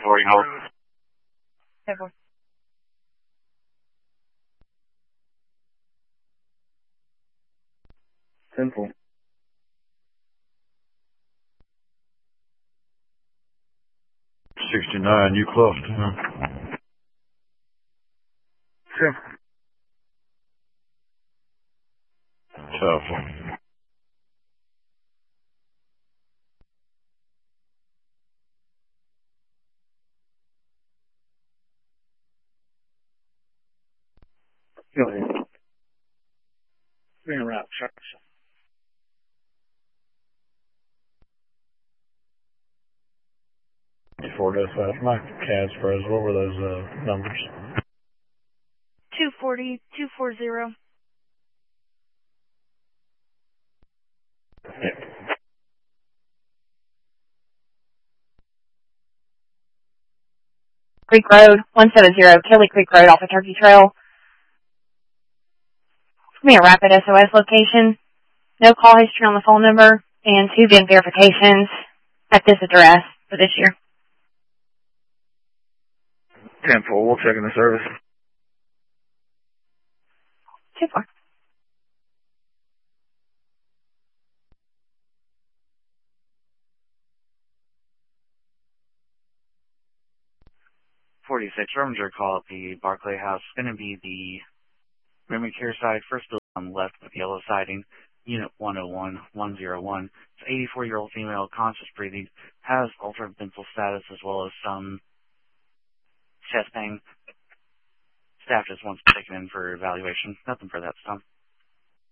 Boarding hold. 10-4. Simple. 69, you close to him. Simple. Telephone. Go ahead. Bring around, sharp. 4 dispatch, Mike Casper, what were those numbers? 240, 240. Yeah. Creek Road, 170, Kelly Creek Road off of Turkey Trail. Give me a rapid SOS location, no call history on the phone number, and 2 VIN verifications at this address for this year. 10-4, we'll check in the service. 2-4. Rominger call at the Barclay House. It's going to be the memory care side, first building on the left with yellow siding, unit 101-101. It's an 84-year-old female, conscious breathing, has altered mental status as well as some chest pain. Staff just wants to take it in for evaluation. Nothing for that stuff.